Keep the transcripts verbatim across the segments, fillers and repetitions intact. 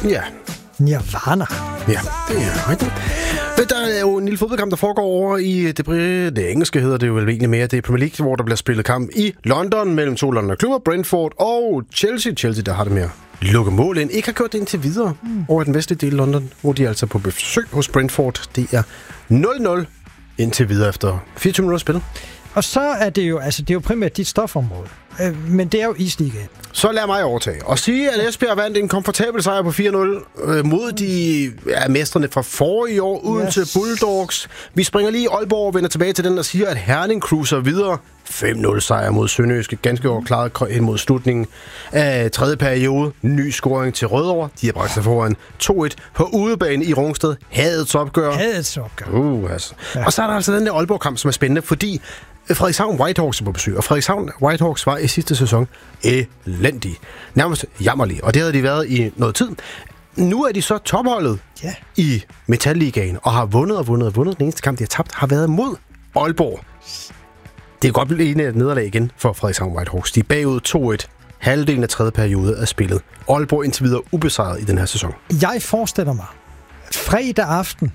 Ja. Nirvana. Ja, det er rigtigt. Der er jo en lille fodboldkamp, der foregår over i det, det engelske, hedder det jo vel egentlig mere. Det er Premier League, hvor der bliver spillet kamp i London mellem to London-klubber, Brentford og Chelsea. Chelsea, der har det med at lukke mål ind. Ikke har gjort det indtil videre mm. over den vestlige del af London, hvor de er altså på besøg hos Brentford. Det er nul nul indtil videre efter fireogtyve minutter spil. Og så er det jo, altså det er jo primært dit stofområde. Øh, men det er jo Isligaen. Så lad mig overtage og sige, at Esbjerg vandt en komfortabel sejr på fire nul øh, mod de ja, mestrene fra forrige år, uden yes. til Bulldogs. Vi springer lige i Aalborg og vender tilbage til den, der siger, at Herning cruiser videre. fem nul sejr mod Sønderjyske, ganske overklaret hen mod slutningen af tredje periode. Ny scoring til Rødovre. De har bragt sig foran to et på udebane i Rungsted. Hadets opgør. Hadets opgør. Uh, altså. Ja. Og så er der altså den der Aalborg-kamp, som er spændende, fordi Frederikshavn Whitehawks er på besøg, og Frederikshavn Whitehawks var i sidste sæson elendig. Nærmest jammerlig, og det havde de været i noget tid. Nu er de så topholdet ja. i Metalligaen, og har vundet og vundet og vundet. Den eneste kamp, de har tabt, har været mod Aalborg. Det kan godt blive et nederlag igen for Frederikshavn Whitehawks. De er bagud to et. Halvdelen af tredje periode er spillet. Aalborg indtil videre ubesejret i den her sæson. Jeg forestiller mig, fredag aften,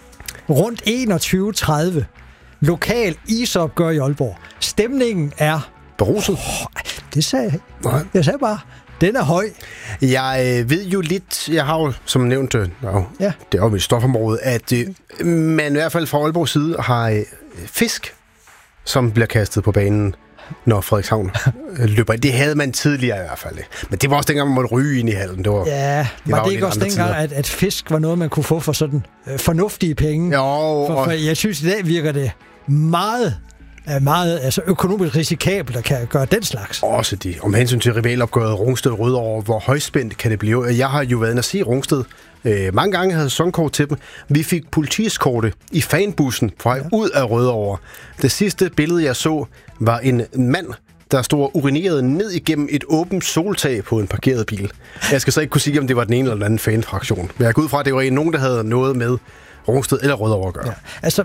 rundt enogtyve tredive, lokal isopgør i Aalborg. Stemningen er... beruset? Oh, det sagde jeg. Nej. Jeg sagde bare, den er høj. Jeg øh, ved jo lidt, jeg har jo som nævnt, øh, ja. det er jo mit stofområde, at øh, man i hvert fald fra Aalborgs side har øh, fisk, som bliver kastet på banen, når Frederikshavn løber. Det havde man tidligere i hvert fald. Men det var også dengang, man måtte ryge ind i hallen. Det var, ja, det var, var det ikke også dengang, at, at fisk var noget, man kunne få for sådan øh, fornuftige penge? Jo, for, for jeg synes, i dag virker det meget, meget altså økonomisk risikabelt at kan gøre den slags. Også de. Om hensyn til rivalopgøret Rungsted-Rødovre, hvor højspændt kan det blive? Jeg har jo været inde at se Rungsted. Øh, mange gange havde sæsonkort til dem. Vi fik politiskorte i fanbussen fra ja. ud af Rødovre. Det sidste billede, jeg så, var en mand, der stod og urinerede ned igennem et åbent soltag på en parkeret bil. Jeg skal så ikke kunne sige, om det var den ene eller den anden fanfraktion. Men jeg går ud fra, at det var nogen, der havde noget med Rungsted eller Rødovre at gøre. Ja. Altså,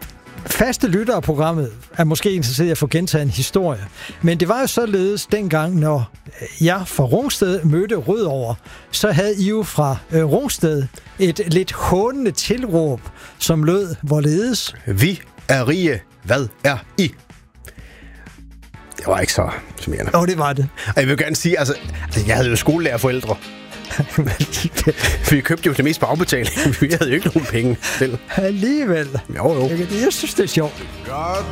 faste lyttere af programmet er måske interesseret i at få gentaget en historie. Men det var jo således dengang, når jeg fra Rungsted mødte Rødovre, så havde I jo fra øh, Rungsted et lidt hånende tilråb, som lød hvorledes. Vi er rige. Hvad er I? Det var ikke så smerende. Åh, oh, det var det. Og jeg vil gerne sige, altså, altså jeg havde jo skolelærerforældre. Vi købte jo det mest på afbetaling. Vi havde jo ikke nogen penge selv. Alligevel. Jo, jo. Jeg, jeg synes, det er sjovt. God